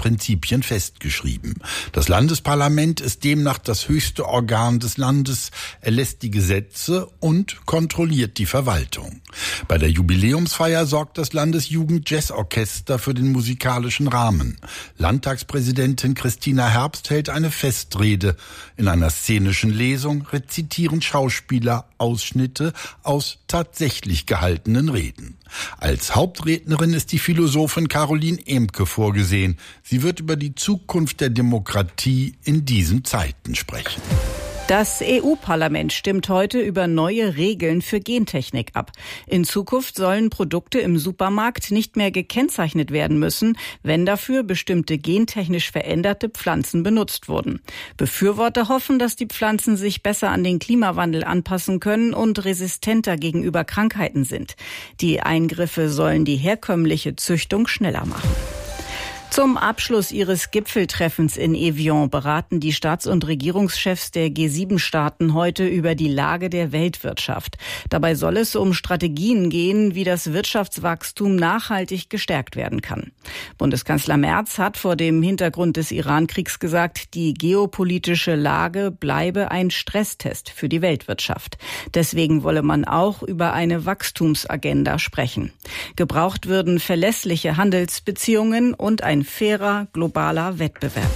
Prinzipien festgeschrieben. Das Landesparlament ist demnach das höchste Organ des Landes, erlässt die Gesetze und kontrolliert die Verwaltung. Bei der Jubiläumsfeier sorgt das Landesjugend-Jazz-Orchester für den musikalischen Rahmen. Landtagspräsidentin Christina Herbst hält eine Festrede. In einer szenischen Lesung rezitieren Schauspieler Ausschnitte aus tatsächlich gehaltenen Reden. Als Hauptrednerin ist die Philosophin Caroline Emke vorgesehen. Sie wird über die Zukunft der Demokratie in diesen Zeiten sprechen. Das EU-Parlament stimmt heute über neue Regeln für Gentechnik ab. In Zukunft sollen Produkte im Supermarkt nicht mehr gekennzeichnet werden müssen, wenn dafür bestimmte gentechnisch veränderte Pflanzen benutzt wurden. Befürworter hoffen, dass die Pflanzen sich besser an den Klimawandel anpassen können und resistenter gegenüber Krankheiten sind. Die Eingriffe sollen die herkömmliche Züchtung schneller machen. Zum Abschluss ihres Gipfeltreffens in Evian beraten die Staats- und Regierungschefs der G7-Staaten heute über die Lage der Weltwirtschaft. Dabei soll es um Strategien gehen, wie das Wirtschaftswachstum nachhaltig gestärkt werden kann. Bundeskanzler Merz hat vor dem Hintergrund des Iran-Kriegs gesagt, die geopolitische Lage bleibe ein Stresstest für die Weltwirtschaft. Deswegen wolle man auch über eine Wachstumsagenda sprechen. Gebraucht würden verlässliche Handelsbeziehungen und ein fairer globaler Wettbewerb.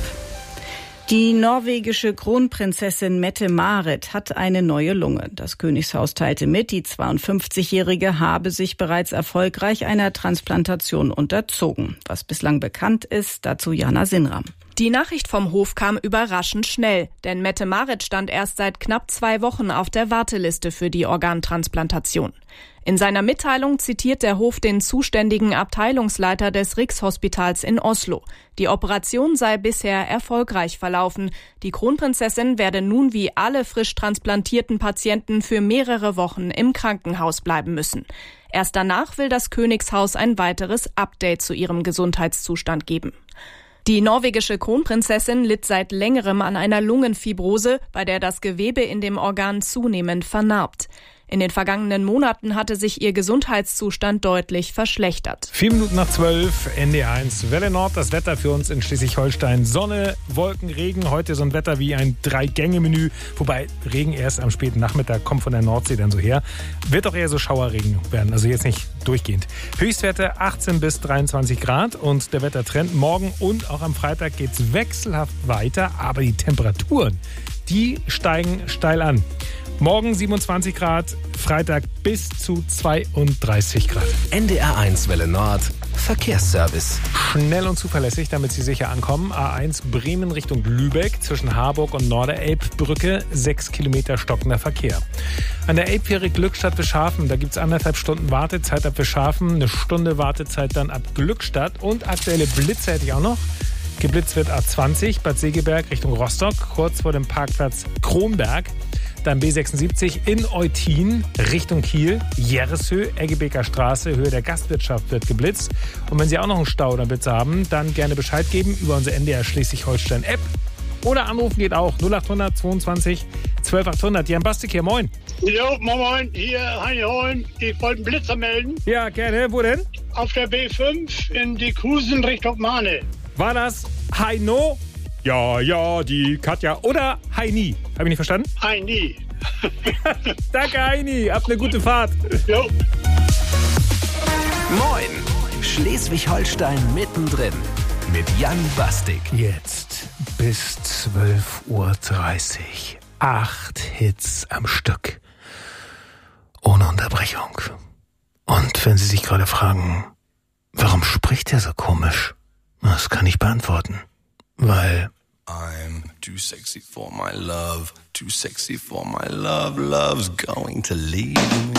Die norwegische Kronprinzessin Mette-Marit hat eine neue Lunge. Das Königshaus teilte mit, die 52-Jährige habe sich bereits erfolgreich einer Transplantation unterzogen. Was bislang bekannt ist, dazu Jana Sinram. Die Nachricht vom Hof kam überraschend schnell, denn Mette-Marit stand erst seit knapp 2 Wochen auf der Warteliste für die Organtransplantation. In seiner Mitteilung zitiert der Hof den zuständigen Abteilungsleiter des Rikshospitals in Oslo. Die Operation sei bisher erfolgreich verlaufen. Die Kronprinzessin werde nun wie alle frisch transplantierten Patienten für mehrere Wochen im Krankenhaus bleiben müssen. Erst danach will das Königshaus ein weiteres Update zu ihrem Gesundheitszustand geben. Die norwegische Kronprinzessin litt seit längerem an einer Lungenfibrose, bei der das Gewebe in dem Organ zunehmend vernarbt. In den vergangenen Monaten hatte sich ihr Gesundheitszustand deutlich verschlechtert. 11:04, NDR1 Welle Nord. Das Wetter für uns in Schleswig-Holstein. Sonne, Wolken, Regen. Heute so ein Wetter wie ein 3-Gänge-Menü. Wobei Regen erst am späten Nachmittag kommt von der Nordsee dann so her. Wird auch eher so Schauerregen werden. Also jetzt nicht durchgehend. Höchstwerte 18 bis 23 Grad. Und der Wettertrend morgen und auch am Freitag geht's wechselhaft weiter. Aber die Temperaturen, die steigen steil an. Morgen 27 Grad, Freitag bis zu 32 Grad. NDR1 Welle Nord, Verkehrsservice. Schnell und zuverlässig, damit Sie sicher ankommen. A1 Bremen Richtung Lübeck zwischen Harburg und Norderelbbrücke, 6 Kilometer stockender Verkehr. An der Elbfähre Glückstadt Wischhafen, da gibt es 1,5 Stunden Wartezeit ab Wischhafen, 1 Stunde Wartezeit dann ab Glückstadt und aktuelle Blitze hätte ich auch noch. Geblitzt wird A20 Bad Segeberg Richtung Rostock, kurz vor dem Parkplatz Kronberg. Dann B76 in Eutin Richtung Kiel, Jerreshöhe, Eggebeker Straße, Höhe der Gastwirtschaft wird geblitzt. Und wenn Sie auch noch einen Stau oder Blitze haben, dann gerne Bescheid geben über unsere NDR Schleswig-Holstein-App. Oder anrufen geht auch, 0800 22 12800. Jan Bastik hier, moin. Jo, moin, hier Heini Holm. Ich wollte einen Blitzer melden. Ja, gerne. Wo denn? Auf der B5 in die Kusen Richtung Mahne. War das Heino? Ja, die Katja. Oder Heini. Habe ich nicht verstanden? Heini. Danke, Heini. Habt eine gute Fahrt. Jo. Moin. Schleswig-Holstein mittendrin. Mit Jan Bastik. Jetzt bis 12:30 Uhr. 8 Hits am Stück. Ohne Unterbrechung. Und wenn Sie sich gerade fragen, warum spricht er so komisch? Das kann ich beantworten. Weil I'm too sexy for my love, too sexy for my love, love's going to leave me.